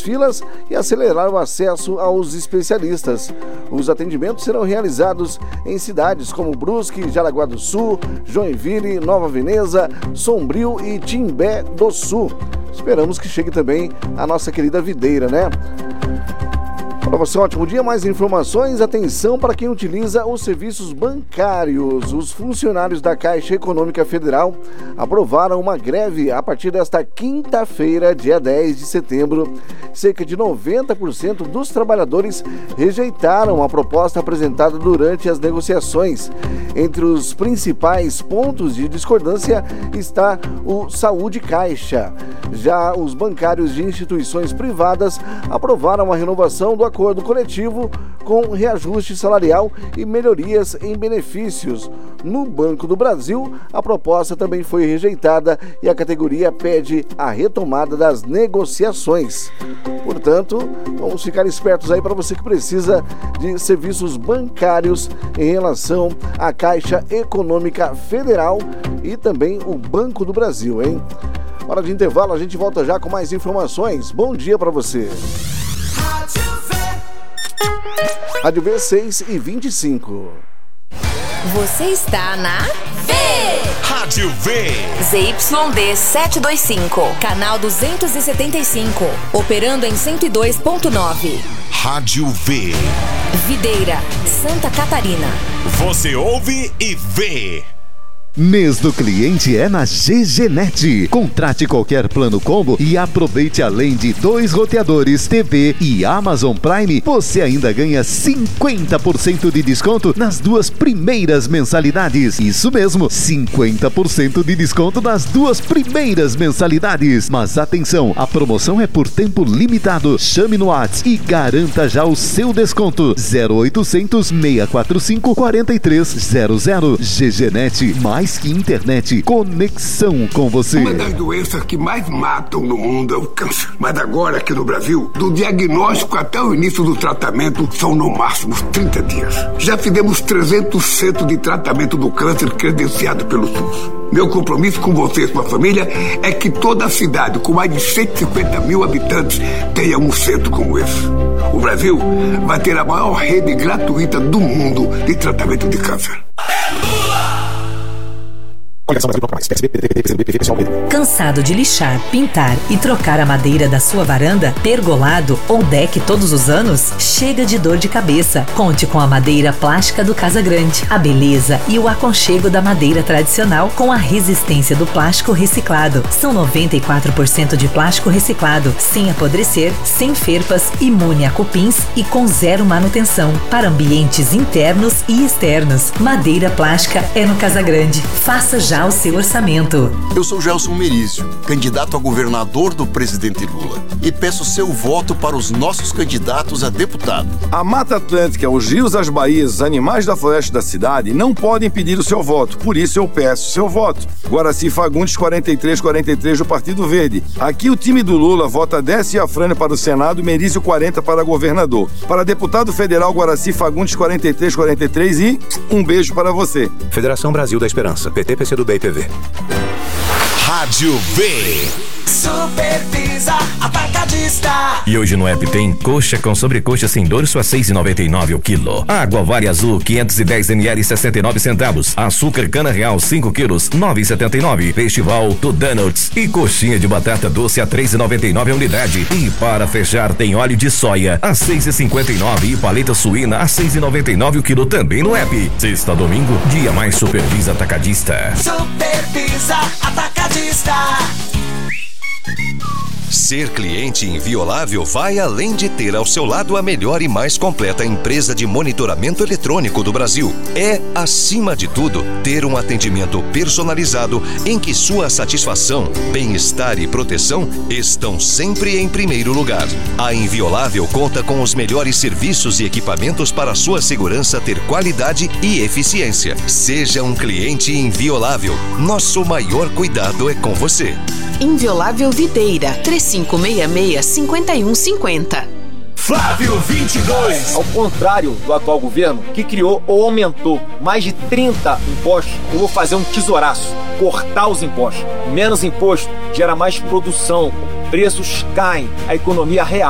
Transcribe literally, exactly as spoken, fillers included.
filas e acelerar o acesso aos especialistas. Os atendimentos serão realizados em cidades como Brusque, Jaraguá do Sul, Joinville, Nova Veneza, Sombrio e Timbé do Sul. Esperamos que chegue também a nossa querida Videira, né? Para você, um ótimo dia. Mais informações, atenção para quem utiliza os serviços bancários. Os funcionários da Caixa Econômica Federal aprovaram uma greve a partir desta quinta-feira, dia dez de setembro. Cerca de noventa por cento dos trabalhadores rejeitaram a proposta apresentada durante as negociações. Entre os principais pontos de discordância está o Saúde Caixa. Já os bancários de instituições privadas aprovaram a renovação do acordo coletivo com reajuste salarial e melhorias em benefícios. No Banco do Brasil, a proposta também foi rejeitada e a categoria pede a retomada das negociações. Portanto, vamos ficar espertos aí para você que precisa de serviços bancários em relação à Caixa Econômica Federal e também o Banco do Brasil, hein? Hora de intervalo, a gente volta já com mais informações. Bom dia para você. Rádio V seis e vinte e cinco. Você está na V. Rádio V. Z Y D setecentos e vinte e cinco, canal duzentos e setenta e cinco, operando em cento e dois ponto nove. Rádio V. Videira, Santa Catarina. Você ouve e vê. Mês do cliente é na G G Net. Contrate qualquer plano combo e aproveite, além de dois roteadores, T V e Amazon Prime, você ainda ganha cinquenta por cento de desconto nas duas primeiras mensalidades. Isso mesmo, cinquenta por cento de desconto nas duas primeiras mensalidades. Mas atenção, a promoção é por tempo limitado. Chame no WhatsApp e garanta já o seu desconto. zero oitocentos, seiscentos e quarenta e cinco, quarenta e três zero zero. G G Net, mais que internet, conexão com você. Uma das doenças que mais matam no mundo é o câncer. Mas agora, aqui no Brasil, do diagnóstico até o início do tratamento, são no máximo trinta dias. Já fizemos trezentos centros de tratamento do câncer credenciado pelo SUS. Meu compromisso com você e sua família é que toda a cidade, com mais de cento e cinquenta mil habitantes, tenha um centro como esse. O Brasil vai ter a maior rede gratuita do mundo de tratamento de câncer. Cansado de lixar, pintar e trocar a madeira da sua varanda, pergolado ou deck todos os anos? Chega de dor de cabeça. Conte com a madeira plástica do Casa Grande. A beleza e o aconchego da madeira tradicional com a resistência do plástico reciclado. São noventa e quatro por cento de plástico reciclado, sem apodrecer, sem ferpas, imune a cupins e com zero manutenção. Para ambientes internos e externos. Madeira plástica é no Casa Grande. Faça já o seu orçamento. Eu sou Gelson Merizio, candidato a governador do presidente Lula, e peço seu voto para os nossos candidatos a deputado. A Mata Atlântica, os rios, as baías, os animais da floresta da cidade não podem pedir o seu voto, por isso eu peço seu voto. Guaraci Fagundes quarenta e três quarenta e três do Partido Verde. Aqui o time do Lula vota Décio e Afrânio para o Senado, Merizio quarenta para governador. Para deputado federal, Guaraci Fagundes quarenta e três quarenta e três e um beijo para você. Federação Brasil da Esperança, P T, P C do B e P V. Rádio V. Supervisa Atacadista. E hoje no app tem coxa com sobrecoxa sem dorso a seis reais e noventa e nove o quilo. Água Vale Azul quinhentos e dez mililitros, sessenta e nove centavos. Açúcar Cana Real cinco quilos, nove reais e setenta e nove. Festival do Donuts e coxinha de batata doce a três reais e noventa e nove a unidade. E para fechar tem óleo de soia a seis reais e cinquenta e nove e paleta suína a seis reais e noventa e nove o quilo também no app. Sexta a domingo, dia mais Supervisa Atacadista. Supervisa Atacadista. Ser cliente inviolável vai além de ter ao seu lado a melhor e mais completa empresa de monitoramento eletrônico do Brasil. É, acima de tudo, ter um atendimento personalizado em que sua satisfação, bem-estar e proteção estão sempre em primeiro lugar. A Inviolável conta com os melhores serviços e equipamentos para sua segurança ter qualidade e eficiência. Seja um cliente inviolável. Nosso maior cuidado é com você. Inviolável Videira, três cinco seis seis, cinco um cinco zero. Flávio vinte e dois. Ao contrário do atual governo, que criou ou aumentou mais de trinta impostos, eu vou fazer um tesouraço, cortar os impostos. Menos imposto gera mais produção, preços caem, a economia real